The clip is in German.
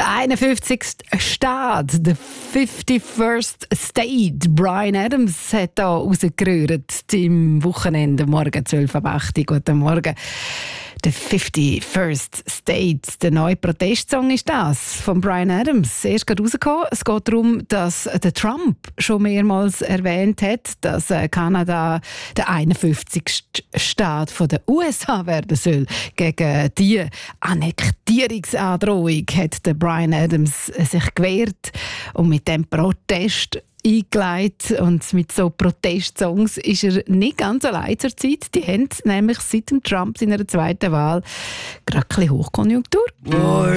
Der 51. Staat, der 51st State. Bryan Adams hat hier rausgerührt im Wochenende, morgen 12.08 Uhr. Guten Morgen. Der 51st State, der neue Protestsong ist das, von Bryan Adams. Er ist gerade rausgekommen. Es geht darum, dass der Trump schon mehrmals erwähnt hat, dass Kanada der 51. Staat von den USA werden soll. Gegen die Annektierungsandrohung hat der Bryan Adams sich gewehrt und mit dem Protest eingeleitet. Und mit so Protestsongs ist er nicht ganz allein zur Zeit. Die haben nämlich seit dem Trump seiner zweiten Wahl gerade ein bisschen Hochkonjunktur.